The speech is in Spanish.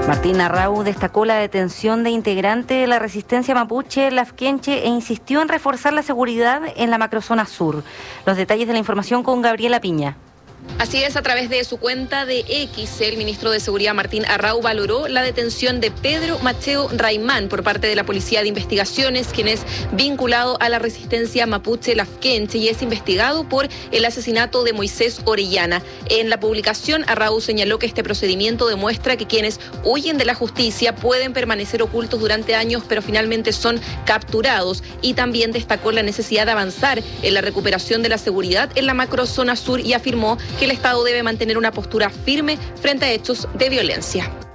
Martín Arrau destacó la detención de integrante de la resistencia mapuche Lafkenche e insistió en reforzar la seguridad en la macrozona sur. Los detalles de la información con Gabriela Piña. Así es, a través de su cuenta de X, el ministro de Seguridad Martín Arrau valoró la detención de Pedro Macheo Raimán por parte de la Policía de Investigaciones, quien es vinculado a la resistencia mapuche Lafkenche y es investigado por el asesinato de Moisés Orellana. En la publicación, Arrau señaló que este procedimiento demuestra que quienes huyen de la justicia pueden permanecer ocultos durante años, pero finalmente son capturados, y también destacó la necesidad de avanzar en la recuperación de la seguridad en la macrozona sur y afirmó que el Estado debe mantener una postura firme frente a hechos de violencia.